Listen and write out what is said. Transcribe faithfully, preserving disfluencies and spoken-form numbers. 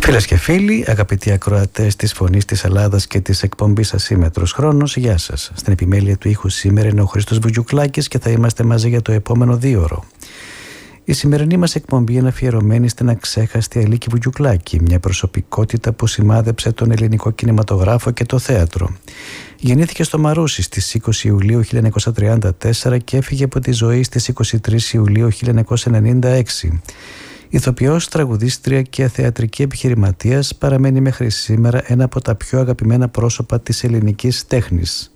Φίλες και φίλοι, αγαπητοί ακροατές της Φωνής της Ελλάδας και της εκπομπής Ασύμετρος Χρόνος, γεια σας. Στην επιμέλεια του ήχου σήμερα είναι ο Χρήστος Βουγιουκλάκης και θα είμαστε μαζί για το επόμενο δίωρο. Η σημερινή μας εκπομπή είναι αφιερωμένη στην αξέχαστη Αλίκη Βουγιουκλάκη, μια προσωπικότητα που σημάδεψε τον ελληνικό κινηματογράφο και το θέατρο. Γεννήθηκε στο Μαρούσι στις είκοσι Ιουλίου χίλια εννιακόσια τριάντα τέσσερα και έφυγε από τη ζωή στις είκοσι τρεις Ιουλίου χίλια εννιακόσια ενενήντα έξι. Ηθοποιός, τραγουδίστρια και θεατρική επιχειρηματίας, παραμένει μέχρι σήμερα ένα από τα πιο αγαπημένα πρόσωπα της ελληνικής τέχνης.